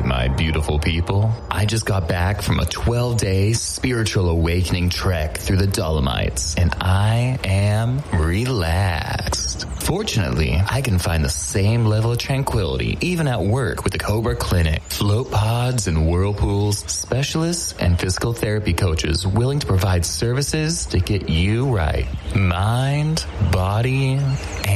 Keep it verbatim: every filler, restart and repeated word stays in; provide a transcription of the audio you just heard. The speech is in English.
my beautiful people. I just got back from a twelve-day spiritual awakening trek through the Dolomites, and I am relaxed. Fortunately, I can find the same level of tranquility even at work with the Cobra Clinic. Float pods and whirlpools, specialists and physical therapy coaches willing to provide services to get you right. Mind, body, and